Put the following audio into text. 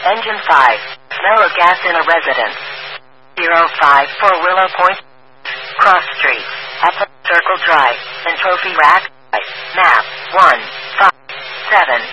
Engine 5. Smell of gas in a residence. 054 Willow Point. Cross Street. Apple Circle Drive. And Trophy Rack. Map 157.